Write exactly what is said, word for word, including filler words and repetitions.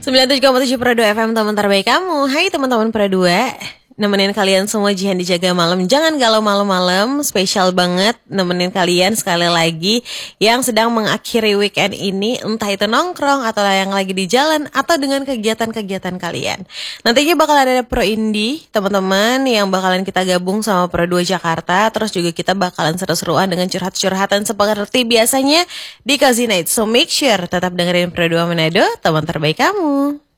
sembilan puluh tujuh koma tujuh Pro dua F M, teman terbaik kamu. Hai teman-teman Pro dua, nemenin kalian semua Jihan dijaga malam. Jangan galau malam-malam, spesial banget nemenin kalian sekali lagi yang sedang mengakhiri weekend ini, entah itu nongkrong atau yang lagi di jalan atau dengan kegiatan-kegiatan kalian. Nantinya bakal ada Pro Indie, teman-teman, yang bakalan kita gabung sama Pro dua Jakarta. Terus juga kita bakalan seru-seruan dengan curhat-curhatan seperti biasanya di Cozy Night. So make sure tetap dengerin Pro dua Manado, teman terbaik kamu.